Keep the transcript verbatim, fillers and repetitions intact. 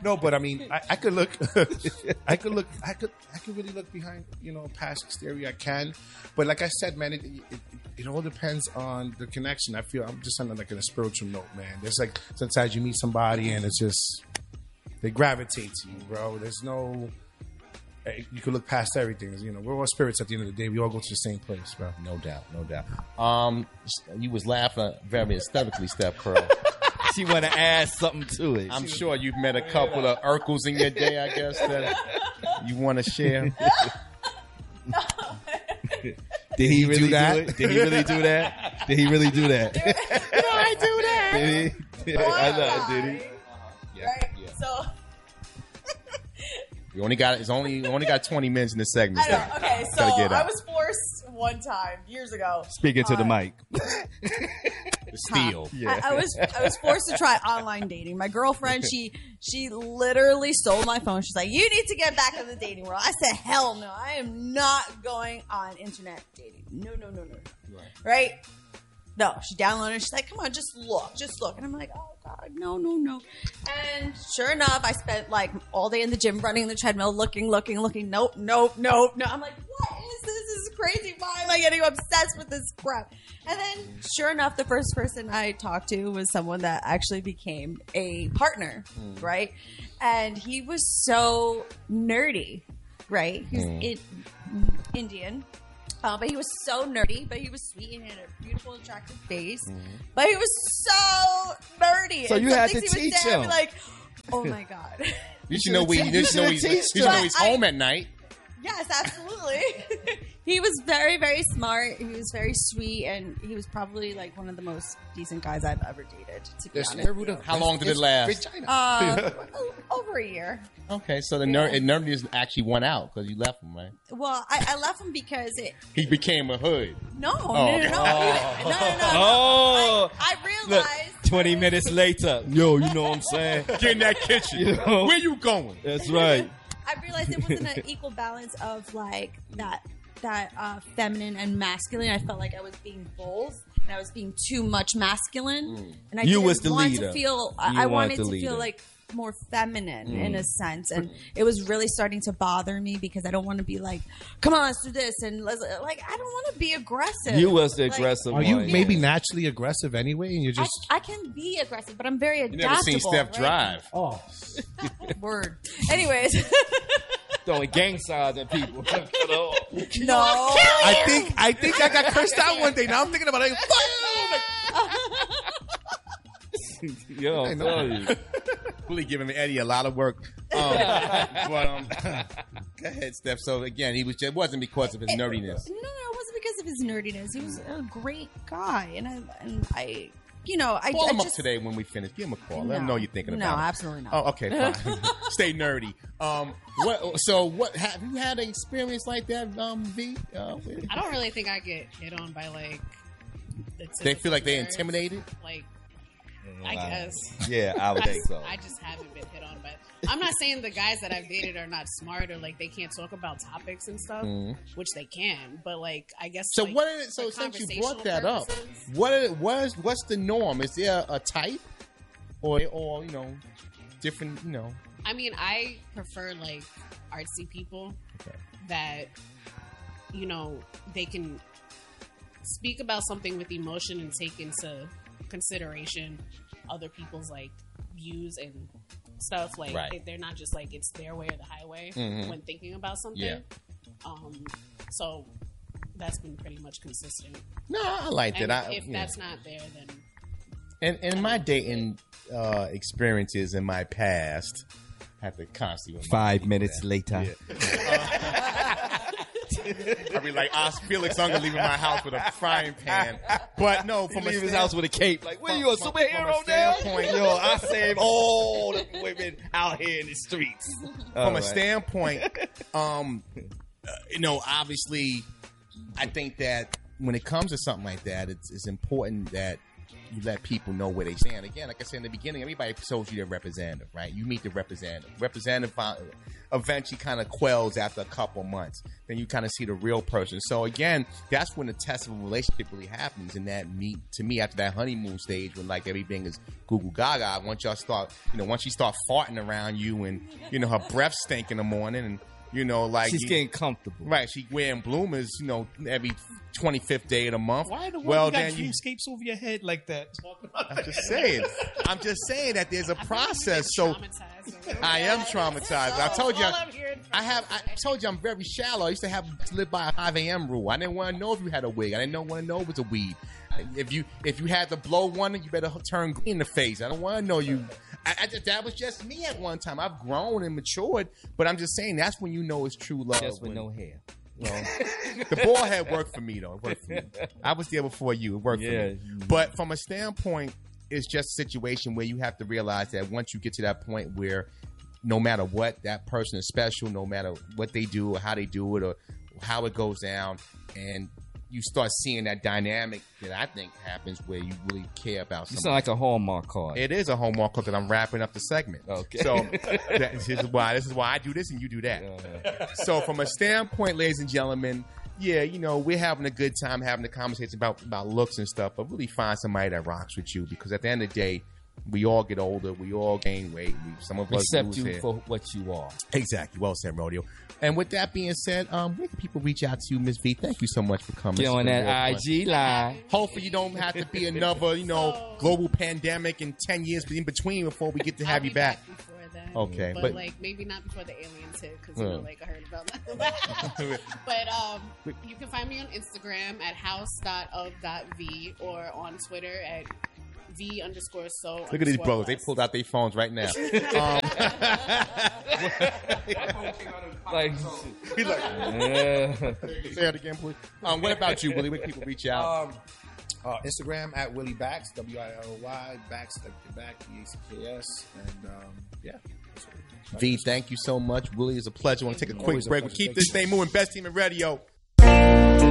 No, but I mean, I, I could look, I could look, I could, I could really look behind, you know, past exterior. I can, but like I said, man, it, it, it all depends on the connection. I feel I'm just on like on a spiritual note, man. There's like sometimes you meet somebody and it's just they gravitate to you, bro. There's no, you can look past everything. You know, we're all spirits at the end of the day. We all go to the same place, bro. No doubt, no doubt. Um, you was laughing very aesthetically, Steph Curl. She want to add something to it. I'm sure you've met a couple of Urkels in your day, I guess, that you want to share. Did he really do, that? do it? Did he really do that? Did he really do that? Did I do that? Did he? Oh, I know. God. Did he? Yeah, Right? yeah. So We only got it's only we only got twenty minutes in this segment. I know. so Okay, so gotta get I out. was forced one time years ago. Speaking to the Uh, mic. The steal. Yeah. I, I was I was forced to try online dating. My girlfriend, she she literally stole my phone. She's like, "You need to get back in the dating world." I said, "Hell no, I am not going on internet dating. No, no, no, no." Right. Right? No, she downloaded it. She's like, "Come on, just look, just look." And I'm like, "Oh God, no, no, no." And sure enough, I spent like all day in the gym, running the treadmill, looking, looking, looking. Nope, nope, nope, no. I'm like, "What is this? This is crazy. Why am I getting obsessed with this crap?" And then, sure enough, the first person I talked to was someone that actually became a partner, right? And he was so nerdy, right? He was in, Indian. Uh, but he was so nerdy, but he was sweet and he had a beautiful, attractive face. But he was so nerdy. So And you some had things to he would teach say, I'd be him. like, oh my God. You should know we. You should know he's. You should know he's But I- home at night. Yes, absolutely. He was very, very smart. He was very sweet, and he was probably like one of the most decent guys I've ever dated. To be There's honest, no root of- How long did it it's last? vagina. uh, over a year. Okay, so the ner- and nerdiness actually won out because you left him, right? Well, I, I left him because it. He became a hood. No, Oh, no, no, okay. no, no, no, no, no. Oh. I, I Look, realized. twenty minutes later. Yo, you know what I'm saying? Get in that kitchen. You know? Where you going? That's right. I realized it wasn't an equal balance of like that that uh, feminine and masculine. I felt like I was being both, and I was being too much masculine. And I You didn't was the want leader. to feel. I, You I wanted wanted the to leader. feel like more feminine in a sense, and it was really starting to bother me because I don't want to be like, "Come on, let's do this," and let's, like I don't want to be aggressive. You was the Like, aggressive Are you one. maybe naturally aggressive anyway, and you're I, just I can be aggressive, but I'm very You adaptable. never seen Steph right? drive. oh, Word. Anyways, throwing gang signs at people? no. I think I think I got cursed out one day. Now I'm thinking about it. Like, fuck Yo, I'm telling you. Really giving Eddie a lot of work. Um, but um, go ahead, Steph. So again, he was just, it wasn't because of his nerdiness. No, no, it wasn't because of his nerdiness. He was a great guy, and I, and I, you know, I, Call I him just, up today when we finish. Give him a call. Let him No. know you're thinking No, about him. absolutely not. Oh, okay, fine. Stay nerdy. Um, what? So, what? Have you had an experience like that, um, V? Uh, with- I don't really think I get hit on by like. The they feel like they typical nerds. intimidated. Like, I guess. Yeah, I would I, think so. I just haven't been hit on, but I'm not saying the guys that I've dated are not smart or like they can't talk about topics and stuff, which they can. But like, I guess. So like, what? Is, so for since you brought that conversational up, purposes- what? Is, what is, what's the norm? Is there a type, or or you know, different? You know, I mean, I prefer like artsy people Okay. that, you know, they can speak about something with emotion and take into consideration other people's like views and stuff. Like Right. they, they're not just like it's their way or the highway Mhm. when thinking about something. Yeah. Um, so that's been pretty much consistent. no, I like And that. I, if you know. that's not there, then And in my dating uh, experiences in my past, I have to constantly remind Five people minutes that. later. I be like, Os Felix Unger leaving my house with a frying pan. But no, He from a leave his stand- house with a cape. Like, what, From- you a from- superhero from a now? standpoint- Yo, I save all the women out here in the streets. from a standpoint, um, uh, you know, obviously, I think that when it comes to something like that, it's, it's important that you let people know where they stand. Again, like I said in the beginning, everybody told you their representative, right? You meet the representative. Representative eventually kind of quells after a couple months. Then you kind of see the real person. So again, that's when the test of a relationship really happens. And that meet to me after that honeymoon stage, when like everything is Google Gaga. Once y'all start, you know, once you start farting around you, and you know her breath stink in the morning, and you know, like she's you, getting comfortable, right? She wearing bloomers, you know, every twenty-fifth day of the month. Why the well, you got then you, dreamscapes over your head like that? I'm just saying. I'm just saying that there's a process. So I am traumatized. I told you. I, I have. I told you I'm very shallow. I used to have to live by a five a.m. rule. I didn't want to know if you had a wig. I didn't know, want to know if it was a weed. If you if you had to blow one, you better turn green in the face. I don't want to know you. I, I, that was just me at one time. I've grown and matured, but I'm just saying that's when you know it's true love. Just with when, no hair. Well, the ball head worked for me though. It worked for me. I was there before you. It worked Yeah. for me. But from a standpoint, it's just a situation where you have to realize that once you get to that point where no matter what, that person is special, no matter what they do or how they do it or how it goes down, and you start seeing that dynamic that I think happens where you really care about You somebody. sound like a Hallmark card. It is a homework because I'm wrapping up the segment. Okay. So that, this is why this is why I do this and you do that. Uh, So from a standpoint, ladies and gentlemen, yeah, you know, we're having a good time having a conversation about, about looks and stuff, but really find somebody that rocks with you, because at the end of the day, we all get older, we all gain weight, we, some of us accept lose you hair. for what you are. Exactly. Well said, Rodeo. And with that being said, um, where can people reach out to you, Miss V? Thank you so much for coming. Get It's on been that real I fun. G live. Hopefully you don't have to be another, you know, global pandemic in ten years in between before we get to have I'll you be back. before that. Okay, but, but- like maybe not before the aliens hit, because you know, Hmm. like I heard about that. But um, you can find me on Instagram at house.of.v or on Twitter at v underscore so. Look at these brothers. They pulled out their phones right now. Um, Like, he's like, yeah. say that again, please. Um, what about you, Willie? Where can people reach out? Um, uh, Instagram at Willie Backs, W I L Y, Backs, like the back, B A C K S. And um, yeah. V, thank you so much. Willie, it's a pleasure. I want to take a quick Always a break. We pleasure. keep Thank this you. thing moving. Best team in radio.